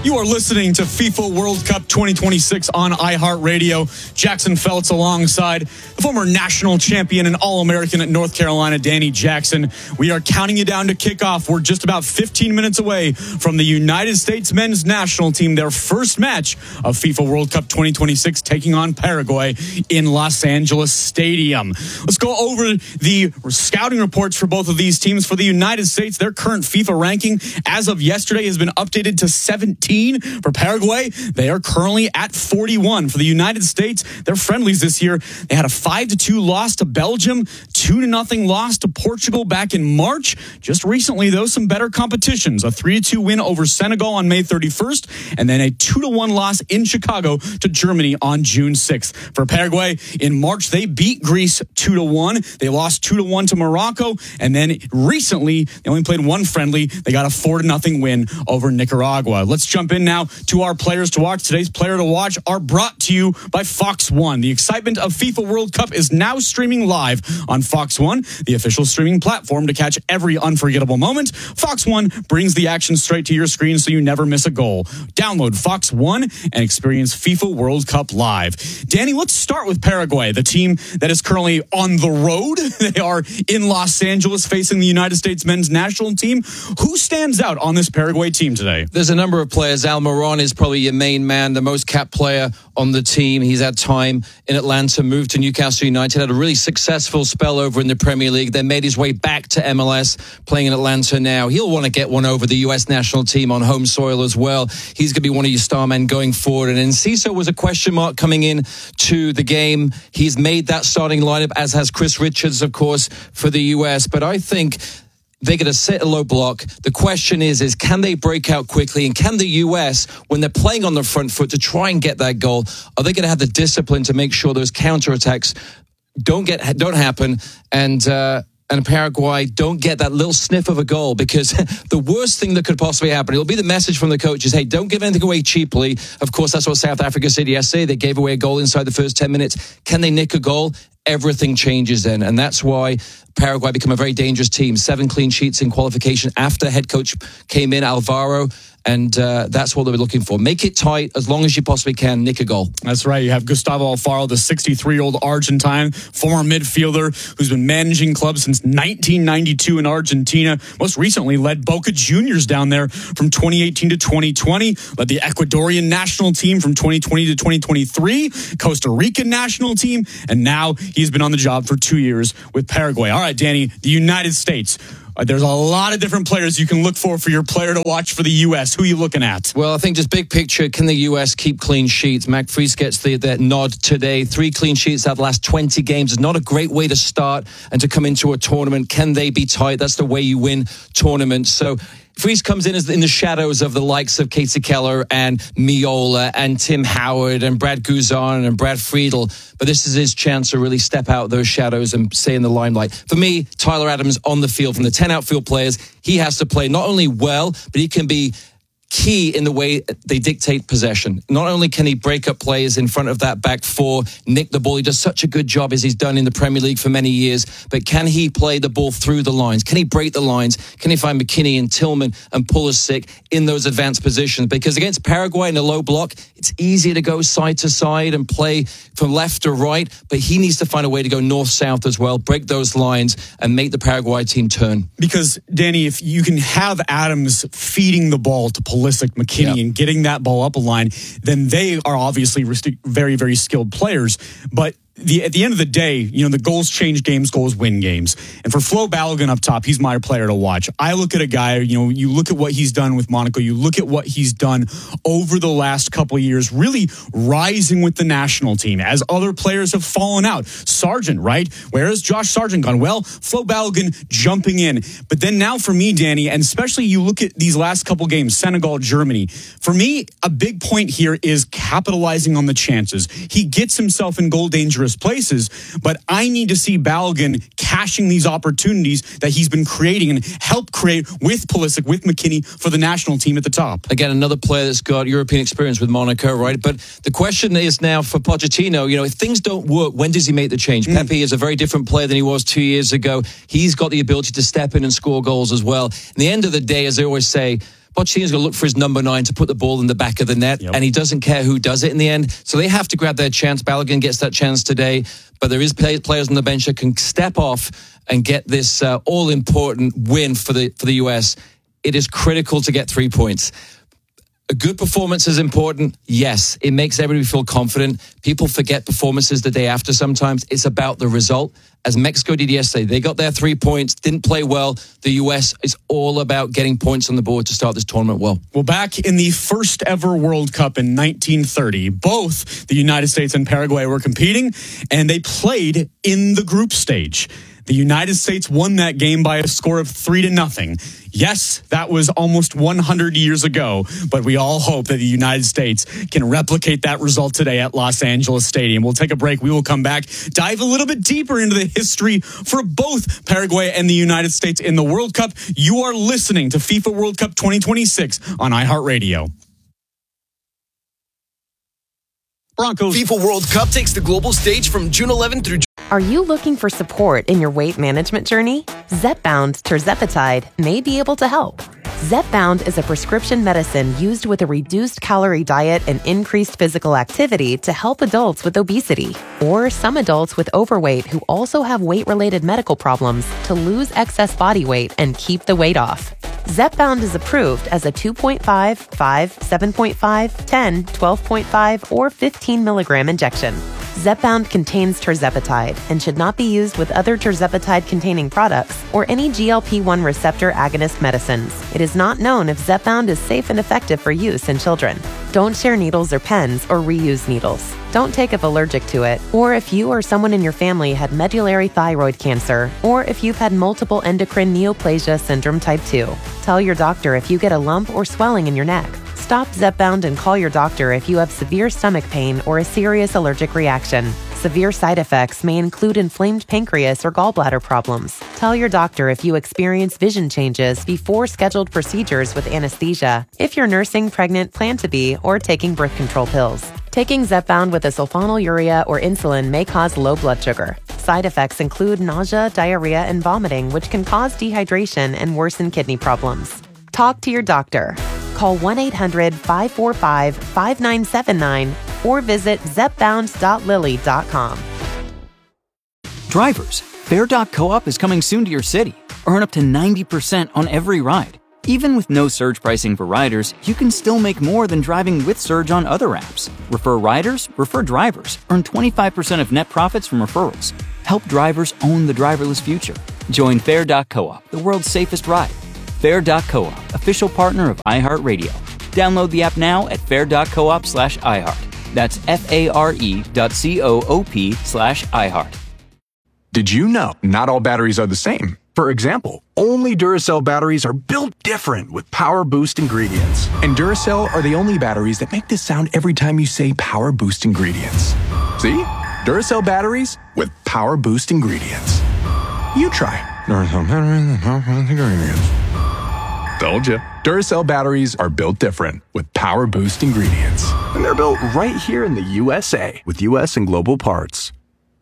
You are listening to FIFA World Cup 2026 on iHeartRadio. Jackson Feltz alongside the former national champion and All-American at North Carolina, Danny Jackson. We are counting you down to kickoff. We're just about 15 minutes away from the United States men's national team, their first match of FIFA World Cup 2026, taking on Paraguay in Los Angeles Stadium. Let's go over the scouting reports for both of these teams. For the United States, their current FIFA ranking as of yesterday has been updated to 17. For Paraguay, they are currently at 41. For the United States, their friendlies this year, they had a 5-2 loss to Belgium, 2-0 loss to Portugal back in March. Just recently, though, some better competitions. A 3-2 win over Senegal on May 31st, and then a 2-1 loss in Chicago to Germany on June 6th. For Paraguay, in March, they beat Greece 2-1. They lost 2-1 to Morocco, and then recently, they only played one friendly. They got a 4-0 win over Nicaragua. Let's jump in now to our players to watch. Today's player to watch are brought to you by Fox One. The excitement of FIFA World Cup is now streaming live on Fox One, the official streaming platform to catch every unforgettable moment. Fox One brings the action straight to your screen so you never miss a goal. Download Fox One and experience FIFA World Cup live. Danny, let's start with Paraguay, the team that is currently on the road. They are in Los Angeles facing the United States men's national team. Who stands out on this Paraguay team today? There's a number of players. Almiron is probably your main man, the most capped player on the team. He's had time in Atlanta, moved to Newcastle United, had a really successful spell over in the Premier League, then made his way back to MLS, playing in Atlanta now. He'll want to get one over the U.S. national team on home soil as well. He's going to be one of your star men going forward. And Enciso was a question mark coming in to the game. He's made that starting lineup, as has Chris Richards, of course, for the U.S. But I think they're going to sit a low block. The question is can they break out quickly? And can the U.S., when they're playing on the front foot to try and get that goal, are they going to have the discipline to make sure those counterattacks don't happen and Paraguay don't get that little sniff of a goal? Because the worst thing that could possibly happen, it'll be the message from the coaches, hey, don't give anything away cheaply. Of course, that's what South Africa said yesterday. They gave away a goal inside the first 10 minutes. Can they nick a goal? Everything changes then. And that's why Paraguay become a very dangerous team. 7 clean sheets in qualification after head coach came in, Alvaro. And that's what they're looking for. Make it tight as long as you possibly can. Nick a goal. That's right. You have Gustavo Alfaro, the 63-year-old Argentine, former midfielder who's been managing clubs since 1992 in Argentina. Most recently led Boca Juniors down there from 2018 to 2020. Led the Ecuadorian national team from 2020 to 2023. Costa Rican national team. And now he's been on the job for 2 years with Paraguay. All right, Danny, the United States. There's a lot of different players you can look for your player to watch for the U.S. Who are you looking at? Well, I think just big picture, can the U.S. keep clean sheets? Mac Friis gets that nod today. 3 clean sheets out of the last 20 games is not a great way to start and to come into a tournament. Can they be tight? That's the way you win tournaments. So Friis comes in as in the shadows of the likes of Casey Keller and Miola and Tim Howard and Brad Guzan and Brad Friedel. But this is his chance to really step out those shadows and stay in the limelight. For me, Tyler Adams on the field. From the 10 outfield players, he has to play not only well, but he can be key in the way they dictate possession. Not only can he break up players in front of that back four, nick the ball, he does such a good job as he's done in the Premier League for many years, but can he play the ball through the lines? Can he break the lines? Can he find McKinney and Tillman and Pulisic in those advanced positions? Because against Paraguay in a low block, it's easier to go side to side and play from left to right, but he needs to find a way to go north-south as well, break those lines and make the Paraguay team turn. Because, Danny, if you can have Adams feeding the ball to Pulisic, McKinney, and getting that ball up a line, then they are obviously very, very skilled players. But at the end of the day, the goals change games, goals win games. And for Flo Balogun up top, he's my player to watch. I look at a guy, you look at what he's done with Monaco, you look at what he's done over the last couple of years, really rising with the national team as other players have fallen out. Sargent, right? Where has Josh Sargent gone? Well, Flo Balogun jumping in. But then now for me, Danny, and especially you look at these last couple games, Senegal, Germany. For me, a big point here is capitalizing on the chances. He gets himself in goal dangerous places, but I need to see Balogun cashing these opportunities that he's been creating and help create with Pulisic, with McKinney for the national team at the top. Again, another player that's got European experience with Monaco, right? But the question is now for Pochettino, if things don't work, when does he make the change? Pepe is a very different player than he was 2 years ago. He's got the ability to step in and score goals as well. In the end of the day, as I always say, Pochettino's going to look for his number 9 to put the ball in the back of the net, and he doesn't care who does it in the end. So they have to grab their chance. Balogun gets that chance today, but there is players on the bench that can step off and get this all-important win for the US. It is critical to get 3 points. A good performance is important. Yes, it makes everybody feel confident. People forget performances the day after sometimes. It's about the result. As Mexico did yesterday, they got their 3 points, didn't play well. The U.S. is all about getting points on the board to start this tournament well. Well, back in the first ever World Cup in 1930, both the United States and Paraguay were competing, and they played in the group stage. The United States won that game by a score of 3-0. Yes, that was almost 100 years ago, but we all hope that the United States can replicate that result today at Los Angeles Stadium. We'll take a break. We will come back, dive a little bit deeper into the history for both Paraguay and the United States in the World Cup. You are listening to FIFA World Cup 2026 on iHeartRadio. Broncos. FIFA World Cup takes the global stage from June 11 through. Are you looking for support in your weight management journey? Zepbound tirzepatide may be able to help. Zepbound is a prescription medicine used with a reduced calorie diet and increased physical activity to help adults with obesity or some adults with overweight who also have weight-related medical problems to lose excess body weight and keep the weight off. Zepbound is approved as a 2.5, 5, 7.5, 10, 12.5, or 15 milligram injection. Zepbound contains tirzepatide and should not be used with other tirzepatide-containing products or any GLP-1 receptor agonist medicines. It is not known if Zepbound is safe and effective for use in children. Don't share needles or pens or reuse needles. Don't take if allergic to it, or if you or someone in your family had medullary thyroid cancer, or if you've had multiple endocrine neoplasia syndrome type 2. Tell your doctor if you get a lump or swelling in your neck. Stop Zepbound and call your doctor if you have severe stomach pain or a serious allergic reaction. Severe side effects may include inflamed pancreas or gallbladder problems. Tell your doctor if you experience vision changes before scheduled procedures with anesthesia, if you're nursing, pregnant, plan to be, or taking birth control pills. Taking Zepbound with a sulfonylurea or insulin may cause low blood sugar. Side effects include nausea, diarrhea, and vomiting, which can cause dehydration and worsen kidney problems. Talk to your doctor. Call 1-800-545-5979 or visit zepbound.lilly.com. Drivers, Fair.coop is coming soon to your city. Earn up to 90% on every ride. Even with no surge pricing for riders, you can still make more than driving with Surge on other apps. Refer riders, refer drivers. Earn 25% of net profits from referrals. Help drivers own the driverless future. Join Fair.coop, the world's safest ride. Fair.coop, official partner of iHeartRadio. Download the app now at fair.coop/iHeart. That's FARE.coop/iHeart. Did you know not all batteries are the same? For example, only Duracell batteries are built different with Power Boost ingredients. And Duracell are the only batteries that make this sound every time you say Power Boost ingredients. See? Duracell batteries with Power Boost ingredients. You try Duracell batteries with Power Boost ingredients. Told you. Duracell batteries are built different with Power Boost ingredients. And they're built right here in the USA with US and global parts.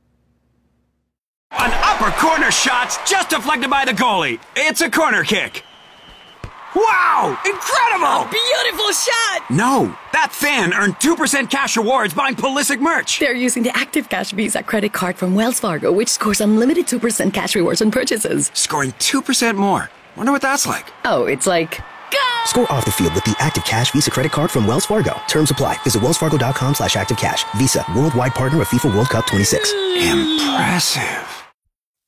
An upper corner shot's just deflected by the goalie. It's a corner kick. Wow! Incredible! A beautiful shot! No, that fan earned 2% cash rewards buying Pulisic merch. They're using the Active Cash Visa credit card from Wells Fargo, which scores unlimited 2% cash rewards on purchases. Scoring 2% more. Wonder what that's like. Oh, it's like... Go! Score off the field with the Active Cash Visa credit card from Wells Fargo. Terms apply. Visit wellsfargo.com/activecash. Visa, worldwide partner of FIFA World Cup 26. Impressive.